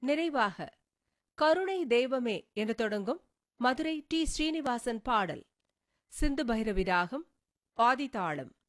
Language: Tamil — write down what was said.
நிறைவாக கருணை தெய்வமே என்று தொடங்கும் மதுரை டி. ஸ்ரீனிவாசன் பாடல். சிந்து பைரவி ராகம், ஆதிதாளம்.